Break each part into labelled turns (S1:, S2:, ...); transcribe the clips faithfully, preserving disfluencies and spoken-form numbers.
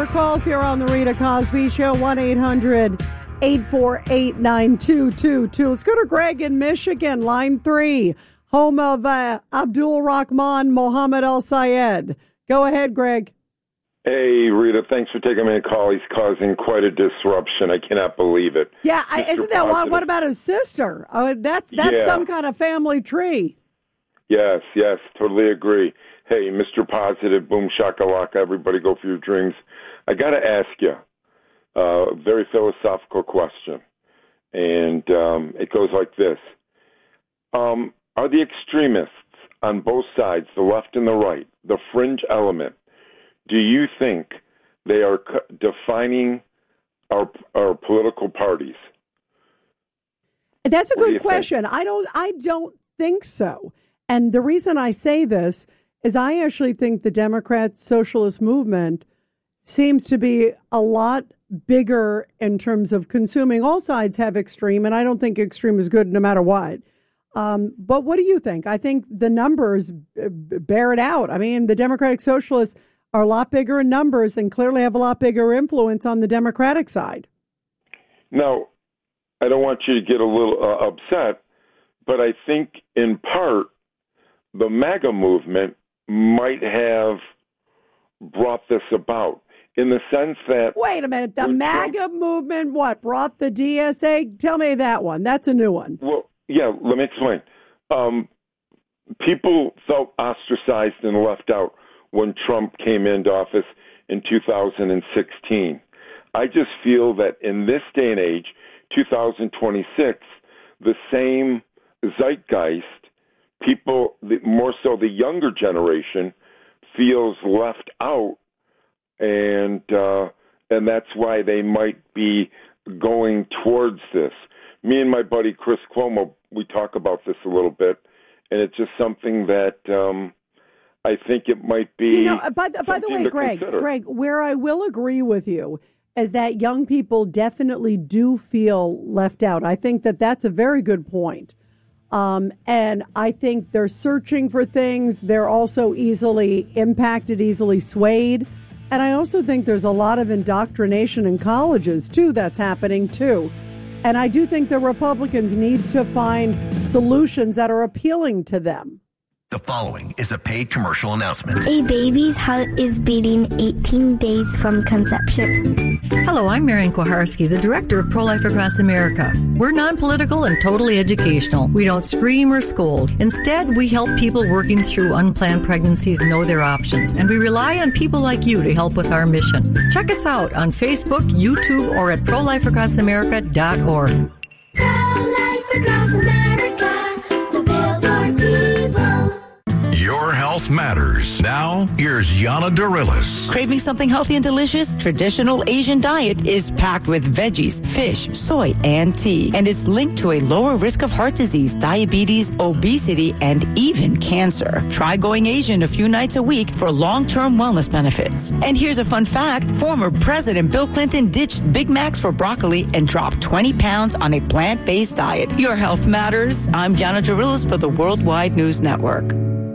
S1: your calls here on the Rita Cosby Show, one eight hundred eight four eight nine two two two. Let's go to Greg in Michigan, line three, home of uh, Abdul Rahman Mohammed Al Sayed. Go ahead, Greg.
S2: Hey, Rita, thanks for taking my call. He's causing quite a disruption. I cannot believe it.
S1: Yeah, I, isn't that what, what about his sister? Oh, that's that's
S2: yeah.
S1: some kind of family tree.
S2: Yes, yes, totally agree. Hey, Mister Positive, boom shakalaka, everybody go for your dreams. I got to ask you uh, a very philosophical question, and um, it goes like this. Um, are the extremists on both sides, the left and the right, the fringe element, do you think they are defining our our political parties?
S1: That's a
S2: What do
S1: good
S2: you
S1: question.
S2: think?
S1: I don't I don't think so. And the reason I say this is I actually think the Democrat socialist movement seems to be a lot bigger in terms of consuming. All sides have extreme, and I don't think extreme is good no matter what. Um, but what do you think? I think the numbers bear it out. I mean, the Democratic Socialists are a lot bigger in numbers and clearly have a lot bigger influence on the Democratic side.
S2: Now, I don't want you to get a little uh, upset, but I think in part the MAGA movement might have brought this about in the sense that...
S1: Wait a minute. The MAGA Trump, movement, what, brought the D S A? Tell me that one. That's a new one.
S2: Well, yeah, let me explain. Um, people felt ostracized and left out when Trump came into office in two thousand sixteen. I just feel that in this day and age, two thousand twenty-six, the same zeitgeist, people, more so the younger generation, feels left out, and uh, and that's why they might be going towards this. Me and my buddy Chris Cuomo, we talk about this a little bit, and it's just something that... Um, I think it might be.
S1: You know, by, by the way, Greg,
S2: consider.
S1: Greg, where I will agree with you is that young people definitely do feel left out. I think that that's a very good point. Um, and I think they're searching for things. They're also easily impacted, easily swayed. And I also think there's a lot of indoctrination in colleges, too, that's happening, too. And I do think the Republicans need to find solutions that are appealing to them.
S3: The following is a paid commercial announcement.
S4: A baby's heart is beating eighteen days from conception.
S5: Hello, I'm Marian Kuharski, the director of Pro-Life Across America. We're non-political and totally educational. We don't scream or scold. Instead, we help people working through unplanned pregnancies know their options, and we rely on people like you to help with our mission. Check us out on Facebook, YouTube, or at pro life across america dot org.
S4: Pro-Life Across America, the Billboard people.
S3: Your health matters. Now, here's Yana Dorillis.
S6: Craving something healthy and delicious? Traditional Asian diet is packed with veggies, fish, soy, and tea, and is linked to a lower risk of heart disease, diabetes, obesity, and even cancer. Try going Asian a few nights a week for long-term wellness benefits. And here's a fun fact. Former President Bill Clinton ditched Big Macs for broccoli and dropped twenty pounds on a plant-based diet. Your health matters. I'm Yana Dorillis for the Worldwide News Network.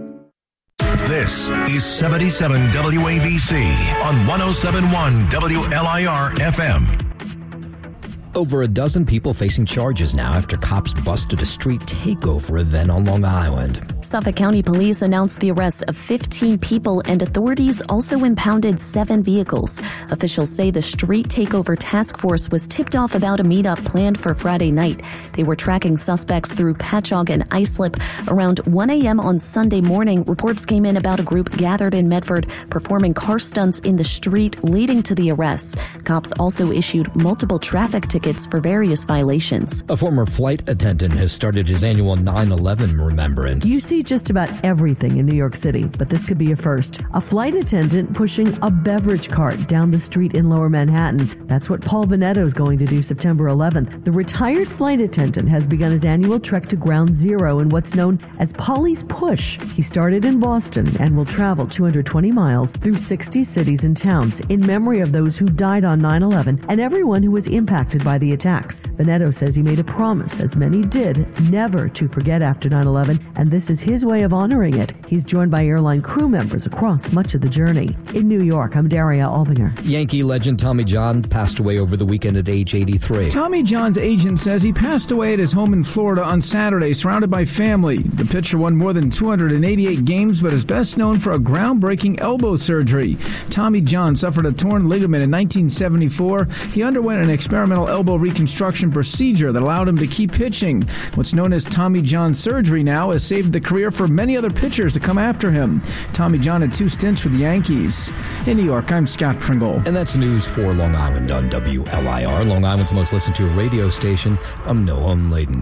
S3: This is seventy-seven W A B C on one oh seven point one W L I R F M.
S7: Over a dozen people facing charges now after cops busted a street takeover event on Long Island.
S8: Suffolk County Police announced the arrest of fifteen people, and authorities also impounded seven vehicles. Officials say the street takeover task force was tipped off about a meetup planned for Friday night. They were tracking suspects through Patchogue and Islip. Around one a.m. on Sunday morning, reports came in about a group gathered in Medford performing car stunts in the street, leading to the arrests. Cops also issued multiple traffic tickets for various violations.
S7: A former flight attendant has started his annual nine eleven remembrance.
S9: You see just about everything in New York City, but this could be a first. A flight attendant pushing a beverage cart down the street in Lower Manhattan. That's what Paul Veneto is going to do September eleventh. The retired flight attendant has begun his annual trek to Ground Zero in what's known as Polly's Push. He started in Boston and will travel two hundred twenty miles through sixty cities and towns in memory of those who died on nine eleven and everyone who was impacted by the attacks. Veneto says he made a promise, as many did, never to forget after nine eleven, and this is his way of honoring it. He's joined by airline crew members across much of the journey. In New York, I'm Daria Albinger.
S7: Yankee legend Tommy John passed away over the weekend at age eighty-three.
S10: Tommy John's agent says he passed away at his home in Florida on Saturday, surrounded by family. The pitcher won more than two hundred eighty-eight games, but is best known for a groundbreaking elbow surgery. Tommy John suffered a torn ligament in nineteen seventy-four. He underwent an experimental elbow reconstruction procedure that allowed him to keep pitching. What's known as Tommy John surgery now has saved the career for many other pitchers to come after him. Tommy John had two stints with the Yankees. In New York, I'm Scott Pringle.
S7: And that's news for Long Island on W L I R, Long Island's most listened to radio station. I'm Noam Layden.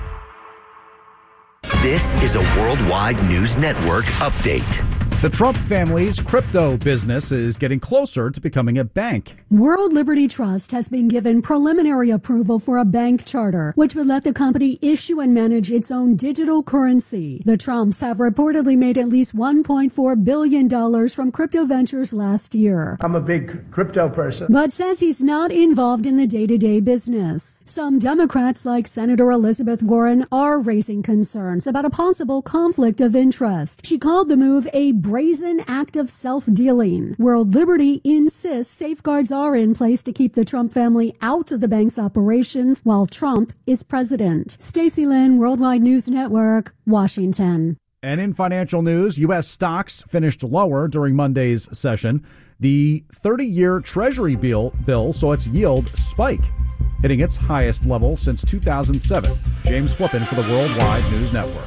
S3: This is a Worldwide News Network update.
S11: The Trump family's crypto business is getting closer to becoming a bank.
S12: World Liberty Trust has been given preliminary approval for a bank charter, which would let the company issue and manage its own digital currency. The Trumps have reportedly made at least one point four billion dollars from crypto ventures last year.
S13: I'm a big crypto person.
S12: But says he's not involved in the day-to-day business. Some Democrats, like Senator Elizabeth Warren, are raising concerns about a possible conflict of interest. She called the move a brazen act of self-dealing. World Liberty insists safeguards are in place to keep the Trump family out of the bank's operations while Trump is president. Stacey Lynn, Worldwide News Network, Washington.
S11: And in financial news, U S stocks finished lower during Monday's session. The thirty-year Treasury bill, bill saw its yield spike, hitting its highest level since two thousand seven. James Flippin for the Worldwide News Network.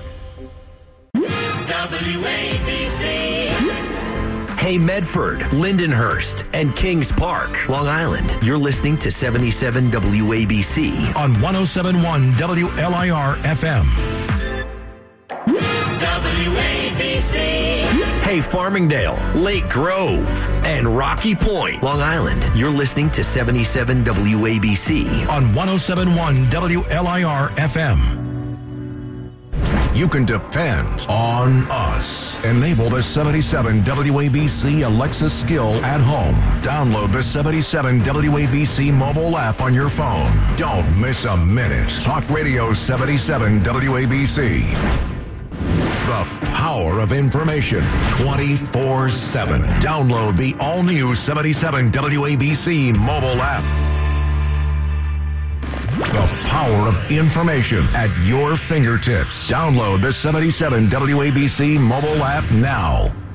S3: W A B C. Hey Medford, Lindenhurst, and Kings Park, Long Island. You're listening to seventy-seven W A B C on one oh seven point one W L I R F M. W A B C. Hey Farmingdale, Lake Grove, and Rocky Point, Long Island. You're listening to seventy-seven W A B C on one oh seven point one W L I R F M. You can depend on us. Enable the seventy-seven W A B C Alexa skill at home. Download the seventy-seven W A B C mobile app on your phone. Don't miss a minute. Talk Radio seventy-seven W A B C. The power of information twenty-four seven. Download the all-new seventy-seven W A B C mobile app. The power of information at your fingertips. Download the seventy-seven W A B C mobile app now.